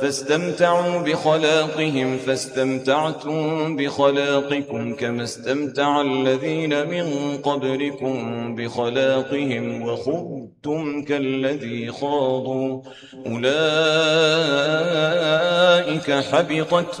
فاستمتعوا بخلاقهم فاستمتعتم بخلاقكم كما استمتع الذين من قبلكم بخلاقهم وخضتم كالذي خاضوا أولئك حبطت